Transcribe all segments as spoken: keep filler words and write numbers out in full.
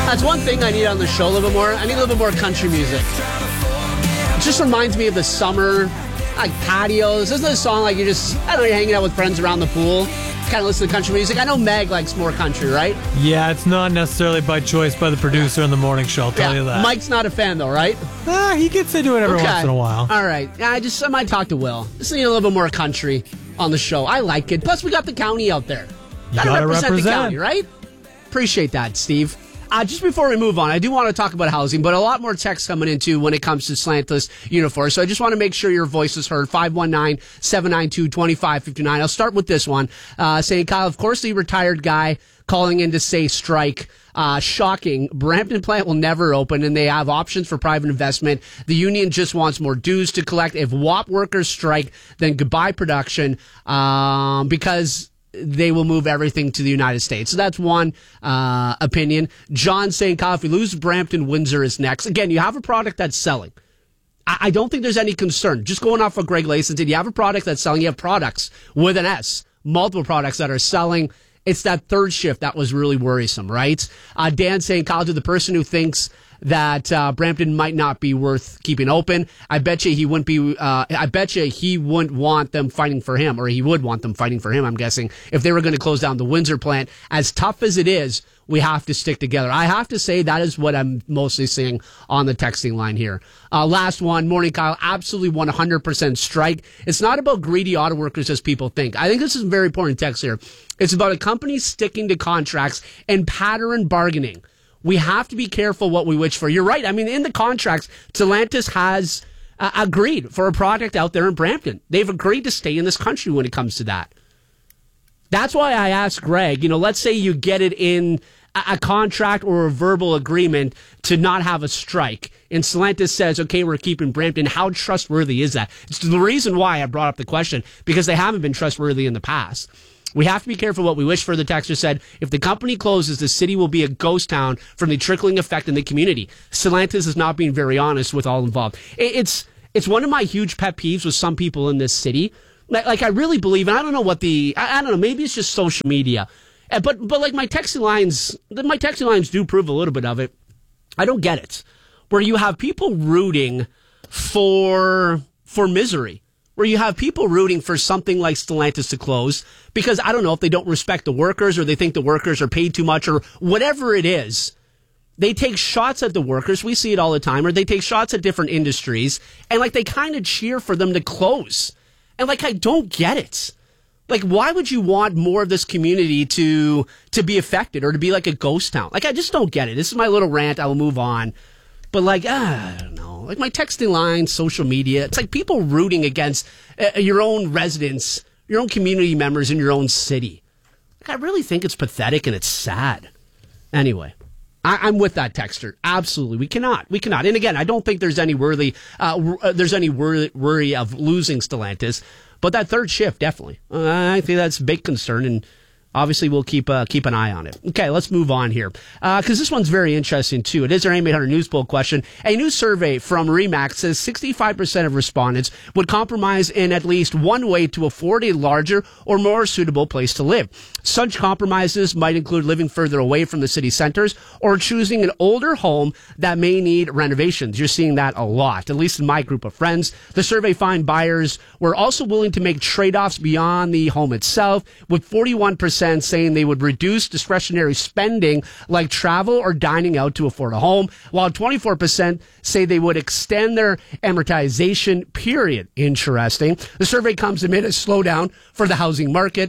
That's one thing I need on the show a little bit more. I need a little bit more country music. It just reminds me of the summer, like patios. Isn't this a song like you're just, I don't know, you're hanging out with friends around the pool, kind of listen to country music? I know Meg likes more country, right? Yeah, it's not necessarily by choice by the producer in the morning show, I'll tell yeah. you that. Mike's not a fan though, right? Ah, he gets into it every okay. once in a while. All right. I just I might talk to Will. Just need a little bit more country on the show. I like it. Plus, we got the county out there. You Gotta gotta represent, represent the county, right? Appreciate that, Steve. Uh, just before we move on, I do want to talk about housing, but a lot more text coming into when it comes to slantless uniforms. So I just want to make sure your voice is heard. five one nine, seven nine two, two five five nine. I'll start with this one. Uh, saying, Kyle, of course, the retired guy calling in to say strike. Uh, shocking. Brampton plant will never open, and they have options for private investment. The union just wants more dues to collect. If W A P workers strike, then goodbye production, um, because they will move everything to the United States. So that's one uh, opinion. John saying, Kyle, if we lose Brampton, Windsor is next. Again, you have a product that's selling. I, I don't think there's any concern. Just going off what Greg Layson did, you have a product that's selling. You have products with an S, multiple products that are selling. It's that third shift that was really worrisome, right? Uh, Dan saying, Kyle, to the person who thinks that uh, Brampton might not be worth keeping open, I bet you he wouldn't be. Uh, I bet you he wouldn't want them fighting for him, or he would want them fighting for him. I'm guessing if they were going to close down the Windsor plant. As tough as it is, we have to stick together. I have to say that is what I'm mostly seeing on the texting line here. Uh, last one, morning, Kyle. Absolutely, one hundred percent strike. It's not about greedy auto workers as people think. I think this is a very important text here. It's about a company sticking to contracts and pattern bargaining. We have to be careful what we wish for. You're right. I mean, in the contracts, Stellantis has uh, agreed for a project out there in Brampton. They've agreed to stay in this country when it comes to that. That's why I asked Greg, you know, let's say you get it in a, a contract or a verbal agreement to not have a strike. And Stellantis says, okay, we're keeping Brampton. How trustworthy is that? It's the reason why I brought up the question, because they haven't been trustworthy in the past. We have to be careful what we wish for. The texter said, if the company closes, the city will be a ghost town from the trickling effect in the community. Stellantis is not being very honest with all involved. It's it's one of my huge pet peeves with some people in this city. Like, like I really believe, and I don't know what the, I, I don't know, maybe it's just social media. But, but like my texting lines, my texting lines do prove a little bit of it. I don't get it. Where you have people rooting for, for misery. Where you have people rooting for something like Stellantis to close because, I don't know, if they don't respect the workers or they think the workers are paid too much or whatever it is, they take shots at the workers. We see it all the time. Or they take shots at different industries and, like, they kind of cheer for them to close. And, like, I don't get it. Like, why would you want more of this community to to be affected or to be like a ghost town? Like, I just don't get it. This is my little rant. I will move on. But, like, ah, I don't know. Like, my texting line, social media, it's like people rooting against uh, your own residents, your own community members in your own city. Like, I really think it's pathetic and it's sad. Anyway, I, I'm with that texter. Absolutely. We cannot. We cannot. And again, I don't think there's any worthy, uh, w- there's any wor- worry of losing Stellantis. But that third shift, definitely. Uh, I think that's a big concern, and obviously we'll keep uh, keep an eye on it. Okay, let's move on here. Because uh, this one's very interesting, too. It is our A M eight hundred News Poll question. A new survey from RE/MAX says sixty-five percent of respondents would compromise in at least one way to afford a larger or more suitable place to live. Such compromises might include living further away from the city centers or choosing an older home that may need renovations. You're seeing that a lot, at least in my group of friends. The survey found buyers were also willing to make trade-offs beyond the home itself, with forty-one percent saying they would reduce discretionary spending like travel or dining out to afford a home, while twenty-four percent say they would extend their amortization period. Interesting. The survey comes amid a slowdown for the housing market.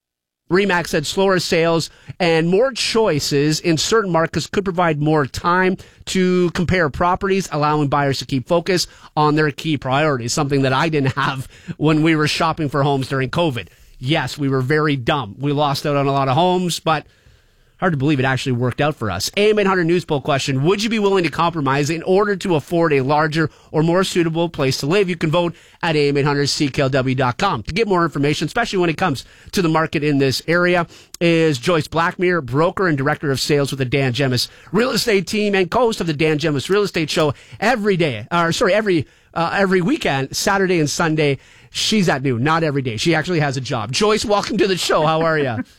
RE/MAX said slower sales and more choices in certain markets could provide more time to compare properties, allowing buyers to keep focus on their key priorities, something that I didn't have when we were shopping for homes during COVID. Yes, we were very dumb. We lost out on a lot of homes, but hard to believe it actually worked out for us. A M eight hundred News Poll question. Would you be willing to compromise in order to afford a larger or more suitable place to live? You can vote at A M eight hundred C K L W dot com. To get more information, especially when it comes to the market in this area, is Joyce Blackmere, broker and director of sales with the Dan Gemus Real Estate Team and co-host of the Dan Gemus Real Estate Show every day, or sorry, every uh, every weekend, Saturday and Sunday. She's at noon, not every day. She actually has a job. Joyce, welcome to the show. How are you?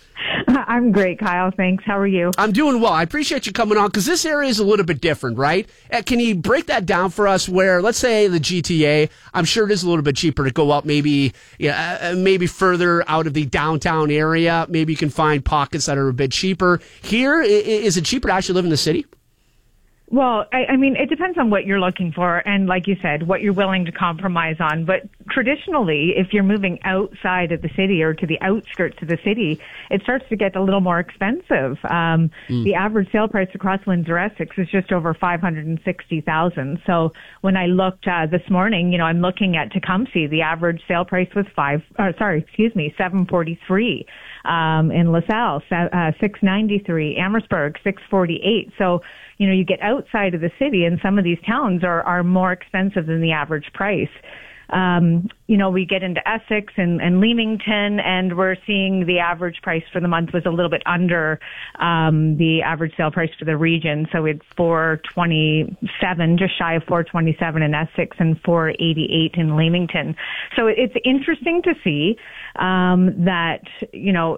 I'm great, Kyle. Thanks. How are you? I'm doing well. I appreciate you coming on because this area is a little bit different, right? Uh, can you break that down for us where, let's say, the G T A, I'm sure it is a little bit cheaper to go up maybe yeah, uh, maybe further out of the downtown area. Maybe you can find pockets that are a bit cheaper. Here, i- is it cheaper to actually live in the city? Well, I, I mean, it depends on what you're looking for and, like you said, what you're willing to compromise on. But traditionally, if you're moving outside of the city or to the outskirts of the city, it starts to get a little more expensive. Um, mm. The average sale price across Windsor Essex is just over five hundred sixty thousand dollars. So when I looked uh, this morning, you know, I'm looking at Tecumseh. The average sale price was five. Uh, sorry, excuse me, seven forty-three. Um, in LaSalle, uh, six ninety-three. Amherstburg, six forty-eight. So, you know, you get outside of the city and some of these towns are, are more expensive than the average price. Um, you know, we get into Essex and, and Leamington, and we're seeing the average price for the month was a little bit under um, the average sale price for the region. So we had four twenty-seven, just shy of four twenty-seven in Essex and four eighty-eight in Leamington. So it's interesting to see um, that, you know,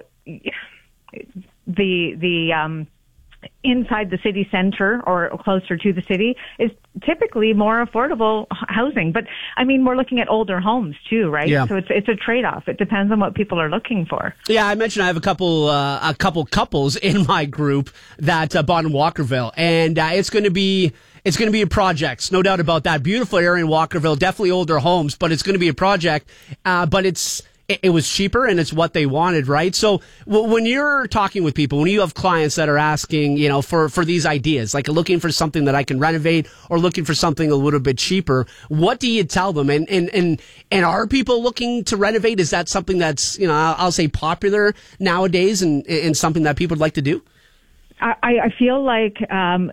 the the um, inside the city center or closer to the city is typically more affordable housing. But I mean, we're looking at older homes too, right? Yeah. So it's it's a trade-off. It depends on what people are looking for. Yeah, I mentioned I have a couple uh, a couple couples in my group that uh, bought in Walkerville, and uh, it's going to be it's going to be a project, no doubt about that. Beautiful area in Walkerville, definitely older homes, but it's going to be a project. Uh, but it's it was cheaper and it's what they wanted, right? So w- when you're talking with people, when you have clients that are asking, you know, for, for these ideas, like looking for something that I can renovate or looking for something a little bit cheaper, what do you tell them? And, and, and, and are people looking to renovate? Is that something that's, you know, I'll, I'll say popular nowadays and, and something that people would like to do? I, I feel like, um,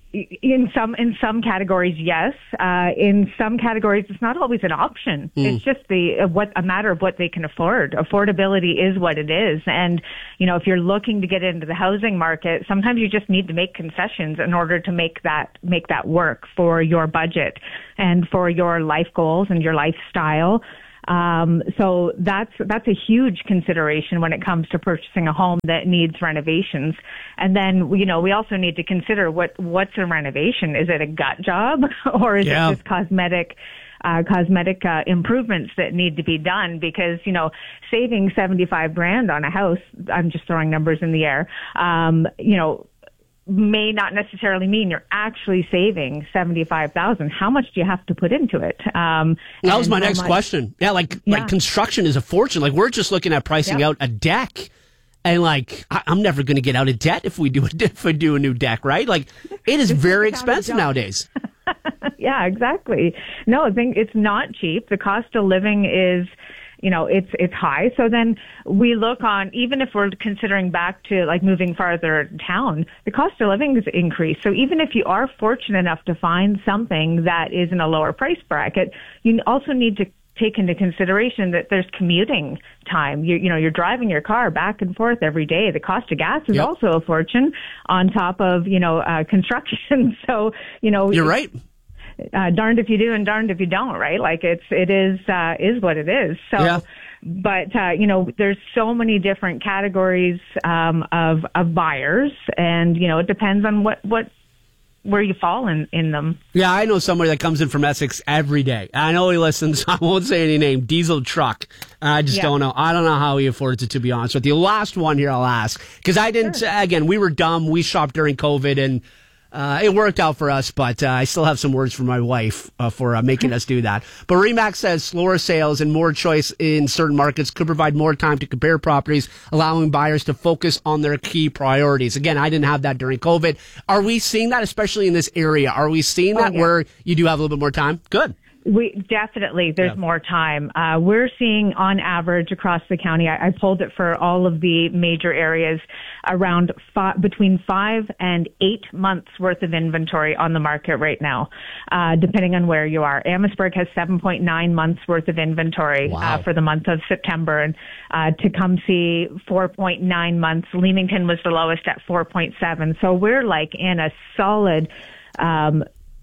In some in some categories, yes. Uh, in some categories, it's not always an option. Mm. It's just the uh, what a matter of what they can afford. Affordability is what it is, and you know, if you're looking to get into the housing market, sometimes you just need to make concessions in order to make that make that work for your budget and for your life goals and your lifestyle. Um, so that's, that's a huge consideration when it comes to purchasing a home that needs renovations. And then, you know, we also need to consider what, what's a renovation? Is it a gut job or is yeah. it just cosmetic, uh, cosmetic, uh, improvements that need to be done? Because, you know, saving seventy-five grand on a house, I'm just throwing numbers in the air, um, you know, may not necessarily mean you're actually saving seventy-five thousand. How much do you have to put into it? Um, that was my next much, question. Yeah, like yeah. like construction is a fortune. Like we're just looking at pricing yep. out a deck, and like I, I'm never going to get out of debt if we do a, if we do a new deck, right? Like it is very expensive nowadays. Yeah, exactly. No, I think it's not cheap. The cost of living is, you know, it's, it's high. So then we look on, even if we're considering back to like moving farther down, the cost of living has increased. So even if you are fortunate enough to find something that is in a lower price bracket, you also need to take into consideration that there's commuting time. You, you know, you're driving your car back and forth every day. The cost of gas is yep. also a fortune on top of, you know, uh, construction. So, you know, you're right. Uh, darned if you do and darned if you don't, right? Like it's, it is, uh, is what it is. So, yeah. but, uh, you know, there's so many different categories, um, of, of buyers and, you know, it depends on what, what, where you fall in, in them. Yeah, I know somebody that comes in from Essex every day. I know he listens. I won't say any name. Diesel truck. I just yeah. don't know. I don't know how he affords it, to be honest with you. Last one here I'll ask. Because I didn't, sure. again, we were dumb. We shopped during COVID and Uh, it worked out for us, but uh, I still have some words for my wife uh, for uh, making us do that. But Remax says slower sales and more choice in certain markets could provide more time to compare properties, allowing buyers to focus on their key priorities. Again, I didn't have that during COVID. Are we seeing that, especially in this area? Are we seeing that oh, yeah. where you do have a little bit more time? Good. We definitely, there's yeah. more time. Uh, we're seeing on average across the county, I, I pulled it for all of the major areas, around five, between five and eight months worth of inventory on the market right now, uh, depending on where you are. Amherstburg has seven point nine months worth of inventory wow. uh, for the month of September, and uh, Tecumseh four point nine months. Leamington was the lowest at four point seven. So we're like in a solid, um,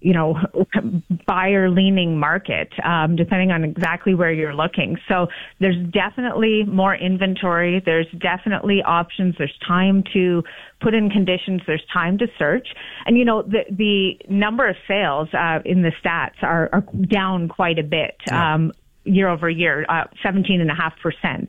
you know, buyer leaning market, um, depending on exactly where you're looking. So there's definitely more inventory. There's definitely options. There's time to put in conditions. There's time to search. And, you know, the, the number of sales, uh, in the stats are, are down quite a bit, yeah. um, year over year, uh, seventeen and a half percent.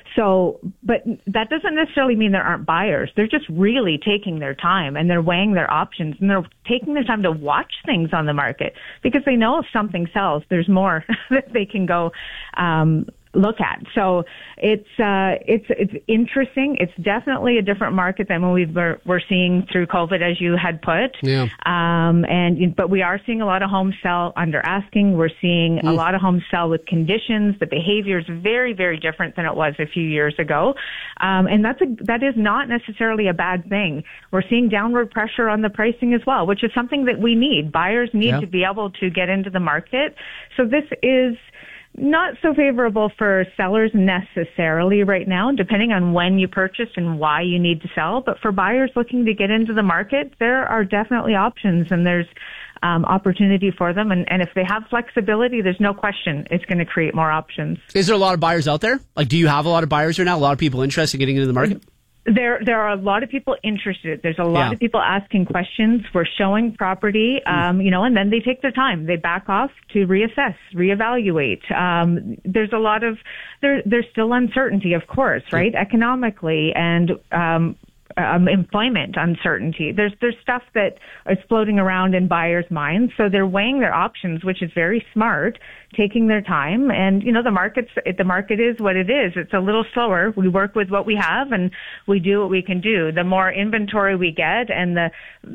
So, but that doesn't necessarily mean there aren't buyers. They're just really taking their time and they're weighing their options and they're taking their time to watch things on the market because they know if something sells, there's more that they can go, um, look at. So it's, uh, it's, it's interesting. It's definitely a different market than what we were, we're seeing through COVID, as you had put. Yeah. Um, and, but we are seeing a lot of homes sell under asking. We're seeing mm. a lot of homes sell with conditions. The behavior is very, very different than it was a few years ago. Um, and that's a, that is not necessarily a bad thing. We're seeing downward pressure on the pricing as well, which is something that we need. Buyers need yeah. to be able to get into the market. So this is not so favorable for sellers necessarily right now, depending on when you purchased and why you need to sell. But for buyers looking to get into the market, there are definitely options and there's um, opportunity for them. And, and if they have flexibility, there's no question it's going to create more options. Is there a lot of buyers out there? Like, do you have a lot of buyers right now? A lot of people interested in getting into the market? There, there are a lot of people interested. There's a lot yeah. of people asking questions. We're showing property, um, you know, and then they take their time. They back off to reassess, reevaluate. Um, there's a lot of, there, there's still uncertainty, of course, right? Yeah. Economically and, um, Um, employment uncertainty. There's there's stuff that is floating around in buyers' minds, so they're weighing their options, which is very smart, taking their time. And you know the market's the market is what it is. It's a little slower. We work with what we have, and we do what we can do. The more inventory we get, and the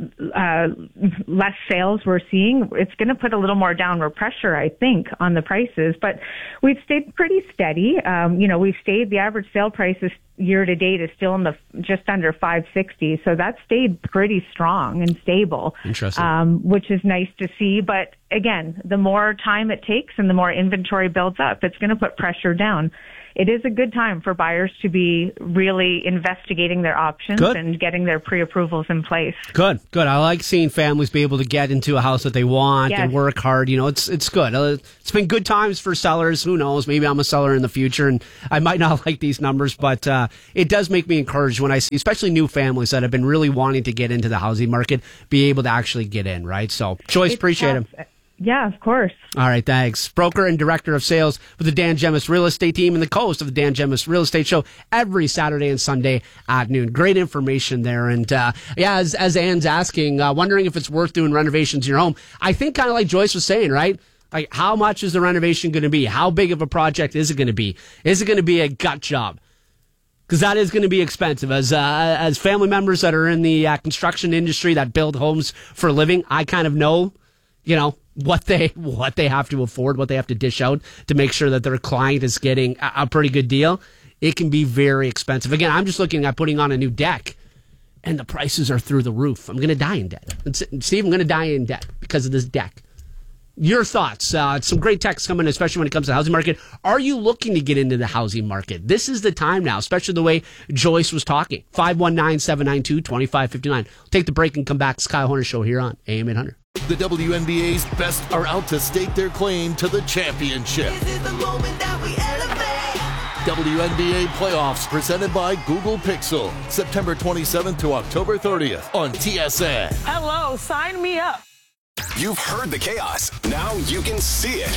uh, less sales we're seeing, it's going to put a little more downward pressure, I think, on the prices. But we've stayed pretty steady. Um, you know, we've stayed. The average sale price is year to date is still in the just under five sixty, so that stayed pretty strong and stable. Interesting. Um, which is nice to see. But again, the more time it takes and the more inventory builds up, it's going to put pressure down. It is a good time for buyers to be really investigating their options good. and getting their pre-approvals in place. Good, good. I like seeing families be able to get into a house that they want yes. and work hard. You know, it's it's good. Uh, it's been good times for sellers. Who knows? Maybe I'm a seller in the future, and I might not like these numbers, but uh, it does make me encouraged when I see, especially new families that have been really wanting to get into the housing market, be able to actually get in, right? So, Joyce, it's appreciate tough. it. Yeah, of course. All right, thanks. Broker and Director of Sales with the Dan Gemus Real Estate Team and the co-host of the Dan Gemus Real Estate Show every Saturday and Sunday at noon. Great information there. And, uh, yeah, as, as Anne's asking, uh, wondering if it's worth doing renovations in your home. I think kind of like Joyce was saying, right? Like, how much is the renovation going to be? How big of a project is it going to be? Is it going to be a gut job? Because that is going to be expensive. As uh, as family members that are in the uh, construction industry that build homes for a living, I kind of know, you know, what they what they have to afford, what they have to dish out to make sure that their client is getting a, a pretty good deal. It can be very expensive. Again, I'm just looking at putting on a new deck, and the prices are through the roof. I'm going to die in debt. Steve, I'm going to die in debt because of this deck. Your thoughts? Uh, some great texts coming, especially when it comes to the housing market. Are you looking to get into the housing market? This is the time now, especially the way Joyce was talking. five one nine, seven nine two, two five five nine. We'll take the break and come back. It's Kyle Horner Show here on A M eight hundred. The W N B A's best are out to stake their claim to the championship. This is the moment that we elevate. W N B A playoffs presented by Google Pixel. September twenty-seventh to October thirtieth on T S N. Hello, sign me up. You've heard the chaos. Now you can see it.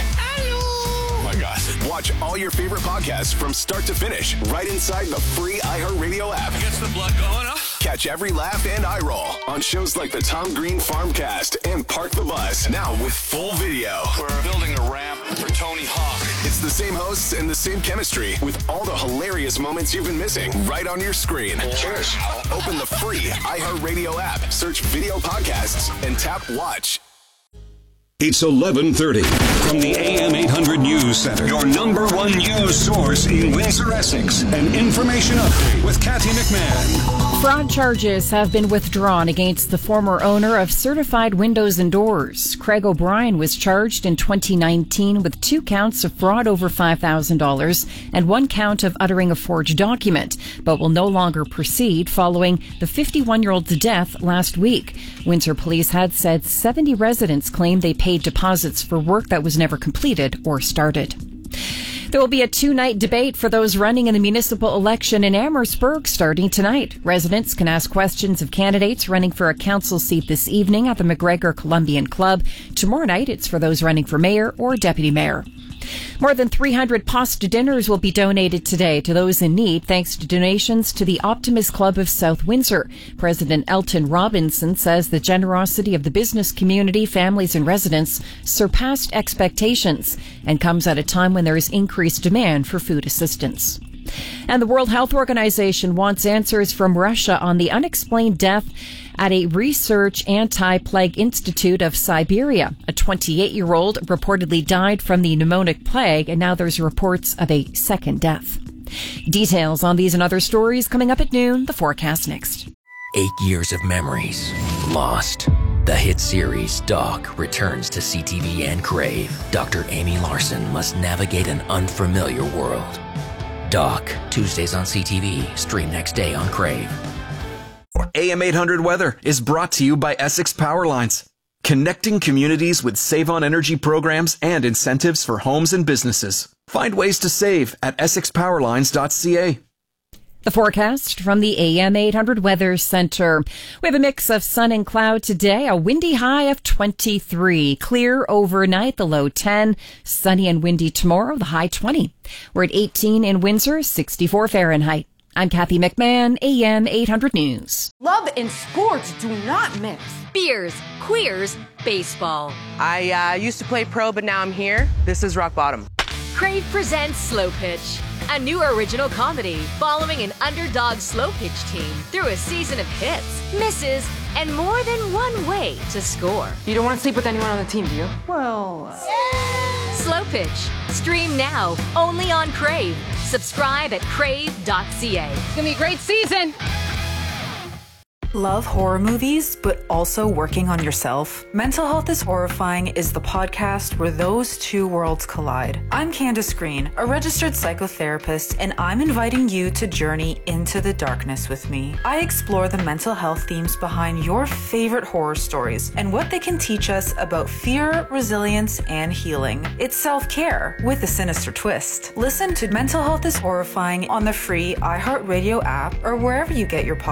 Oh my gosh. Watch all your favorite podcasts from start to finish right inside the free iHeartRadio app. Gets the blood going, huh? Catch every laugh and eye roll on shows like the Tom Green Farmcast and Park the Bus. Now with full video. We're building a ramp for Tony Hawk. It's the same hosts and the same chemistry with all the hilarious moments you've been missing right on your screen. Cheers. Open the free iHeartRadio app, search video podcasts, and tap watch. It's eleven thirty from the A M eight hundred News Center, your number one news source in Windsor, Essex. An information update with Kathy McMahon. Fraud charges have been withdrawn against the former owner of Certified Windows and Doors. Craig O'Brien was charged in twenty nineteen with two counts of fraud over five thousand dollars and one count of uttering a forged document, but will no longer proceed following the fifty-one-year-old's death last week. Windsor police had said seventy residents claimed they paid deposits for work that was never completed or started. There will be a two-night debate for those running in the municipal election in Amherstburg starting tonight. Residents can ask questions of candidates running for a council seat this evening at the McGregor Columbian Club. Tomorrow night, it's for those running for mayor or deputy mayor. More than three hundred pasta dinners will be donated today to those in need thanks to donations to the Optimist Club of South Windsor. President Elton Robinson says the generosity of the business community, families and residents surpassed expectations and comes at a time when there is increased demand for food assistance. And the World Health Organization wants answers from Russia on the unexplained death at a research anti-plague institute of Siberia. A twenty-eight-year-old reportedly died from the pneumonic plague, and now there's reports of a second death. Details on these and other stories coming up at noon. The forecast next. Eight years of memories lost. The hit series Doc returns to C T V and Crave. Doctor Amy Larson must navigate an unfamiliar world. Doc, Tuesdays on C T V, stream next day on Crave. A M eight hundred Weather is brought to you by Essex Power Lines, connecting communities with save-on energy programs and incentives for homes and businesses. Find ways to save at essex power lines dot c a. The forecast from the A M eight hundred Weather Center. We have a mix of sun and cloud today, a windy high of twenty-three. Clear overnight, the low ten. Sunny and windy tomorrow, the high twenty. We're at eighteen in Windsor, sixty-four Fahrenheit. I'm Kathy McMahon, A M eight hundred News. Love and sports do not mix. Beers, queers, baseball. I uh, used to play pro, but now I'm here. This is rock bottom. Crave presents Slow Pitch, a new original comedy following an underdog slow pitch team through a season of hits, misses, and more than one way to score. You don't want to sleep with anyone on the team, do you? Well... Uh... Slow Pitch. Stream now, only on Crave. Subscribe at crave dot c a. It's gonna be a great season! Love horror movies, but also working on yourself? Mental Health is Horrifying is the podcast where those two worlds collide. I'm Candace Green, a registered psychotherapist, and I'm inviting you to journey into the darkness with me. I explore the mental health themes behind your favorite horror stories and what they can teach us about fear, resilience, and healing. It's self-care with a sinister twist. Listen to Mental Health is Horrifying on the free iHeartRadio app or wherever you get your podcasts.